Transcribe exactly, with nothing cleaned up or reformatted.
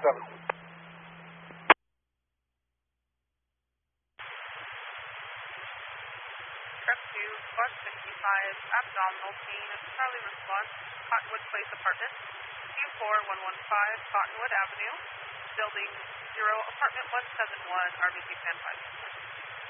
seven. Truck two, squad sixty-five, abdominal pain, Charlie response, Cottonwood Place Apartment, two four one one five, Cottonwood Avenue, building zero, apartment one seven one, R B C ten five.